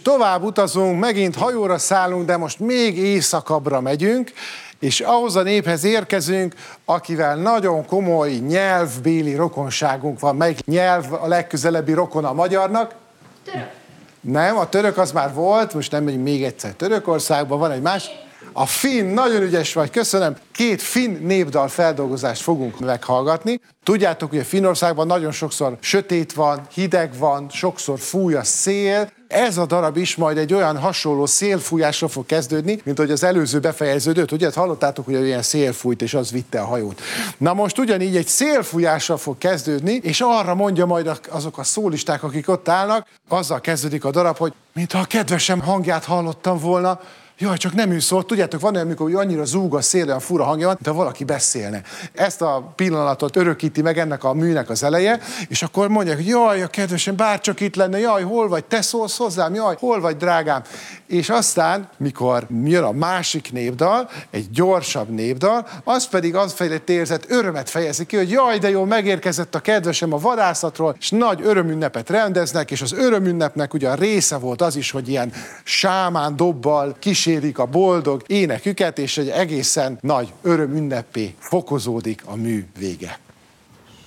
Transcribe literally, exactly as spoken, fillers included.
tovább utazunk, megint hajóra szállunk, de most még északabbra megyünk, és ahhoz a néphez érkezünk, akivel nagyon komoly nyelvbéli rokonságunk van. Melyik nyelv a legközelebbi rokona a magyarnak? Török. Nem, a török az már volt, most nem megyünk még egyszer Törökországban, van egy más. A finn, nagyon ügyes vagy, köszönöm. Két finn népdal feldolgozást fogunk meghallgatni. Tudjátok, hogy a Finnországban nagyon sokszor sötét van, hideg van, sokszor fúj a szél. Ez a darab is majd egy olyan hasonló szélfújásra fog kezdődni, mint hogy az előző befejeződött. Ugye hallottátok, hogy ilyen szél fújt, és az vitte a hajót. Na most ugyanígy egy szélfújással fog kezdődni, és arra mondja majd azok a szólisták, akik ott állnak, azzal kezdődik a darab, hogy mintha a kedvesem hangját hallottam volna. Jaj, csak nem ő szólt. Tudjátok, van olyan, amikor annyira zúg a szél, olyan fura hangja van, de valaki beszélne. Ezt a pillanatot örökíti meg ennek a műnek az eleje, és akkor mondják, hogy jaj, a kedvesem, bárcsak itt lenne, jaj, hol vagy, te szólsz hozzám, jaj, hol vagy, drágám. És aztán, mikor jön a másik népdal, egy gyorsabb népdal, az pedig az fejlett érzett örömet fejezi ki, hogy jaj, de jó, megérkezett a kedvesem a vadászatról, és nagy örömünnepet rendeznek, és az örömünnepnek ugye a része volt az is, hogy ilyen sámán dobbal kísérik a boldog éneküket, és egy egészen nagy örömünneppé fokozódik a mű vége.